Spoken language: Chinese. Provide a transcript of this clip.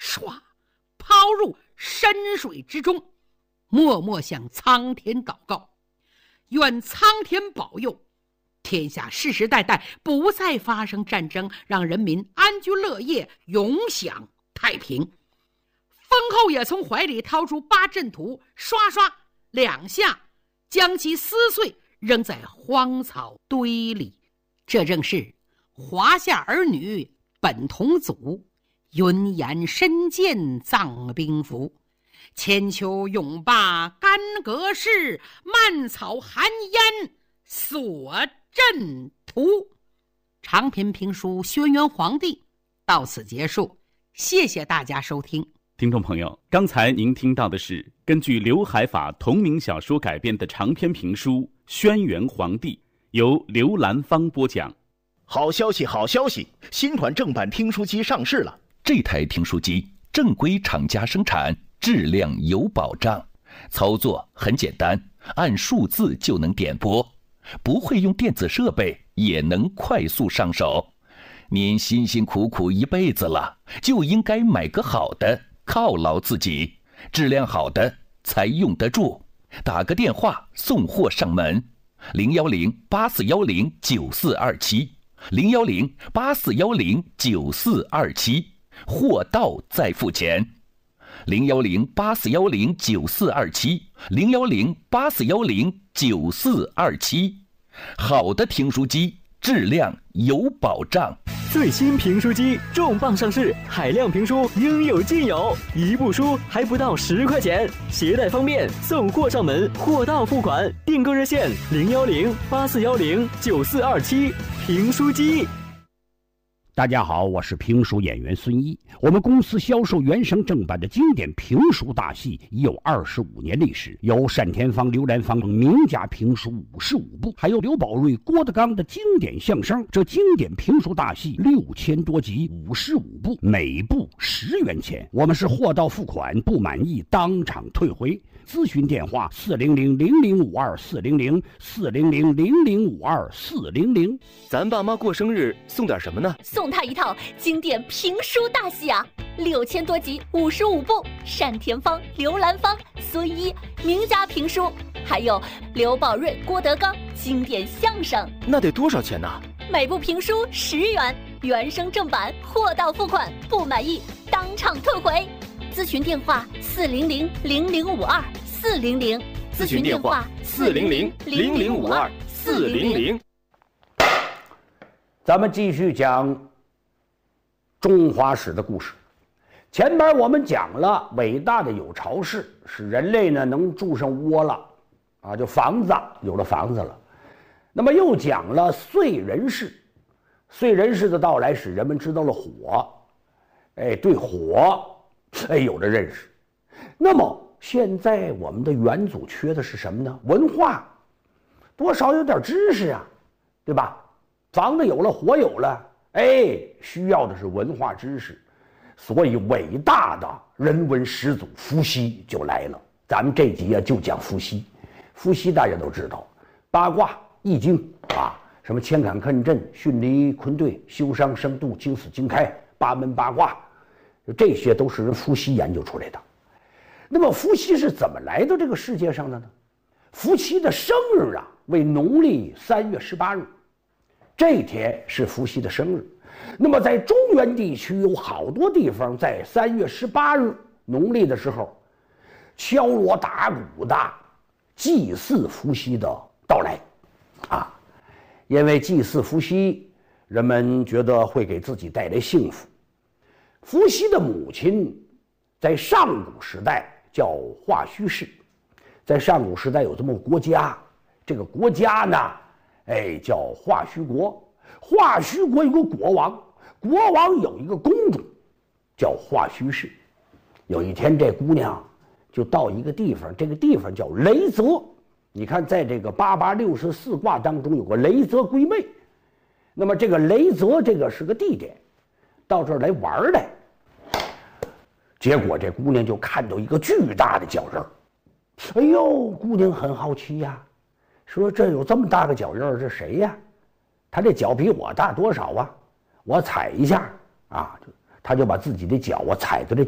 唰抛入深水之中，默默向苍天祷告，愿苍天保佑天下世世代代不再发生战争，让人民安居乐业，永享太平。封后也从怀里掏出八阵图，刷刷两下将其撕碎，扔在荒草堆里。这正是华夏儿女本同祖，云岩深涧藏兵符，千秋永霸干戈势，蔓草寒烟锁阵图。长篇评书《轩辕黄帝》到此结束，谢谢大家收听。 听众朋友，刚才您听到的是根据刘海法同名小说改编的长篇评书《轩辕黄帝》，由刘兰芳播讲。 好消息，好消息！新款正版听书机上市了。 这台听书机正规厂家生产，质量有保障，操作很简单，按数字就能点播，不会用电子设备也能快速上手。您辛辛苦苦一辈子了，就应该买个好的犒劳自己，质量好的才用得住。打个电话送货上门，010-8410-9427，010-8410-9427，货到再付钱。010-8410-9427，010-8410-9427，好的听书机，质量有保障。 最新评书机重磅上市，海量评书应有尽有，一部书还不到10块钱，携带方便，送货上门，货到付款。订购热线010-8410-9427，评书机。 大家好，我是评书演员孙一。我们公司销售原声正版的经典评书大戏已有25年历史，有单田芳、刘兰芳等名家评书55部，还有刘宝瑞、郭德纲的经典相声。这经典评书大戏6000多集，55部，每部10元钱。我们是货到付款，不满意当场退回。咨询电话400-0052-400，400-0052-400。 咱爸妈过生日送点什么呢？ 送他一套经典评书大戏啊，6000多集，55部，单田芳、刘兰芳、孙一名家评书，还有刘宝瑞、郭德纲经典相声。 那得多少钱呢？ 每部评书10元，原声正版，货到付款，不满意当场退回。咨询电话400-0052-400， 咨询电话400-0052-400。 咱们继续讲中华史的故事。前边我们讲了伟大的有巢氏，使人类呢能住上窝了啊，就房子有了房子了。那么又讲了燧人氏，燧人氏的到来使人们知道了火，对火有了认识。那么现在我们的元祖缺的是什么呢？文化，多少有点知识啊，对吧？房子有了，火有了，需要的是文化知识。所以伟大的人文始祖伏羲就来了。咱们这集就讲伏羲。伏羲大家都知道，八卦、易经啊，什么乾坎艮震、巽离坤兑、休商生度、惊死惊开、八门八卦，这些都是人伏羲研究出来的。那么伏羲是怎么来到这个世界上的呢？伏羲的生日啊，为农历3月18日，这天是伏羲的生日。那么在中原地区有好多地方在3月18日农历的时候，敲锣打鼓的祭祀伏羲的到来啊，因为祭祀伏羲，人们觉得会给自己带来幸福。伏羲的母亲在上古时代叫华胥氏，在上古时代有这么个国家，这个国家呢，叫华胥国。华胥国有个国王，国王有一个公主，叫华胥氏。有一天，这姑娘就到一个地方，这个地方叫雷泽。你看，在这个8864卦当中有个雷泽归妹。那么这个雷泽这个是个地点，到这儿来玩来。结果这姑娘就看到一个巨大的脚印儿，哎呦，姑娘很好奇呀，说这有这么大个脚印儿，这谁呀？他这脚比我大多少啊？我踩一下啊，他就把自己的脚踩到这